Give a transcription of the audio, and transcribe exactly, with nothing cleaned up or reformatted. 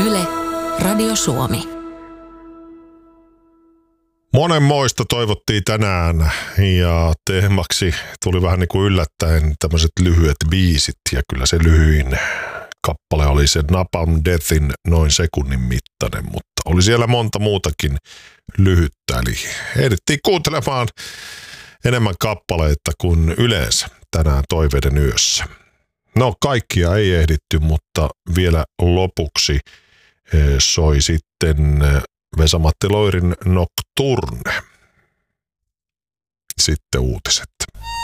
Yle, Radio Suomi. Monenmoista toivottiin tänään ja teemaksi tuli vähän niin kuin yllättäen tämmöiset lyhyet biisit ja kyllä se lyhyin kappale oli se Napalm Deathin noin sekunnin mittainen, mutta oli siellä monta muutakin lyhyttä, eli ehdittiin kuuntelemaan enemmän kappaleita kuin yleensä tänään toiveiden yössä. No kaikkia ei ehditty, mutta vielä lopuksi soi sitten Vesa-Matti Loirin Nocturne. Sitten uutiset.